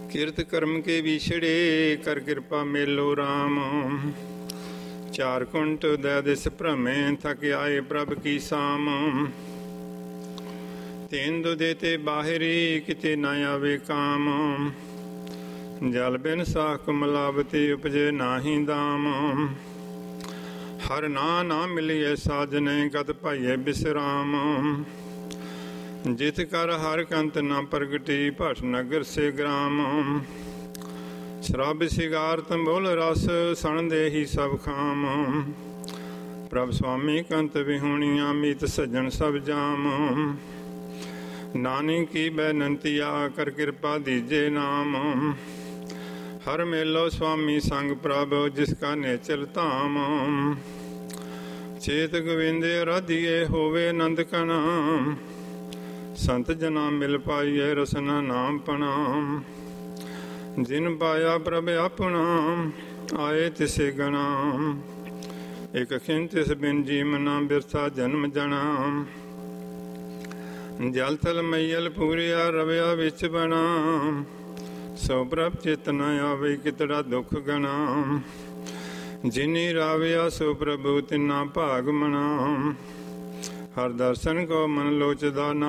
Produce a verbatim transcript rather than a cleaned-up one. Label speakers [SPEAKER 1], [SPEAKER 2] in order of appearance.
[SPEAKER 1] ਕਿਰਤ ਕਰਮ ਕੇ ਵਿਛੜੇ, ਕਰ ਕਿਰਪਾ ਮੇਲੋ ਰਾਮ। ਚਾਰ ਕੁੰਟ ਦੈ ਦਿਸ ਭ੍ਰਮੇ, ਥਕ ਆਏ ਪ੍ਰਭ ਕੀ ਸਾਮ। ਤੇਨ ਦੁਦੇ ਤੇ ਬਾਹਿਰੀ, ਕਿਤੇ ਨਾ ਆਵੇ ਕਾਮ। ਜਲ ਬਿਨ ਸਾਖ ਮਿਲਾਵਤੀ, ਉਪਜੇ ਨਾਹੀ ਦਾਮ। ਹਰ ਨਾ ਨਾ ਮਿਲੀਏ ਸਾਜਨੇ, ਕਤ ਪਾਈਏ ਬਿਸਰਾਮ। ਜਿਤ ਕਰ ਹਰ ਕੰਤ ਨਾ ਪ੍ਰਗਟੀ, ਭਟ ਨਗਰ ਸੇ ਗ੍ਰਾਮ। ਸ਼ਰਾਬ ਸਿਗਾਰ ਤੰਬੋਲ ਰਸ, ਸਣ ਦੇਹੀ ਸਭ ਖਾਮ। ਪ੍ਰਭ ਸੁਆਮੀ ਕੰਤ ਵਿਹੂਣੀਆਂ, ਮੀਤ ਸੱਜਣ ਸਭ ਜਾਮ। ਨਾਨਕ ਕੀ ਬੈਨੰਤੀਆ, ਕਰ ਕਿਰਪਾ ਦੀਜੇ ਨਾਮ। ਹਰ ਮੇਲੋ ਸੁਆਮੀ ਸੰਗ ਪ੍ਰਭ, ਜਿਸ ਕਾ ਨੇਚਰ ਧਾਮ। ਚੇਤ ਗੋਵਿੰਦ ਅਰਾਧੀਏ, ਹੋਵੇ ਨੰਦ ਕਣਾ। ਸੰਤ ਜਨਾ ਮਿਲ ਪਾਈਏ, ਰਸਨਾ ਨਾਮ ਪਣਾ। ਜਿਨ ਪਾਇਆ ਪ੍ਰਭ ਆਪਣਾ, ਆਏ ਤਿਸੇ ਗਣਾ। ਇਕ ਖਿਨ ਤਿਸ ਬਿਨ ਜੀਵਨਾ, ਬਿਰਥਾ ਜਨਮ ਜਣਾ। ਜਲ ਥਲ ਮਈਲ ਪੂਰਿਆ, ਰਵਿਆ ਵਿੱਚ ਬਣਾ। ਸੋ ਪ੍ਰਭ ਚਿਤ ਨ ਆਵੇ, ਕਿਤੜਾ ਦੁੱਖ ਗਣਾ। ਜਿਨੀ ਰਾਵਿਆ ਸੋ ਪ੍ਰਭੂ, ਤਿਨਾ ਭਾਗ ਮਣਾ। ਹਰ ਦਰਸ਼ਨ ਕੋ ਮਨ ਲੋਚਦਾ ਨਾ,